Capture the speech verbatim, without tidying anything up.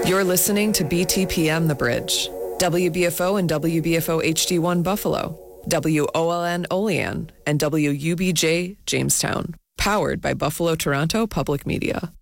You're listening to B T P M The Bridge, W B F O and W B F O H D one Buffalo, W O L N Olean, and W U B J Jamestown. Powered by Buffalo Toronto Public Media.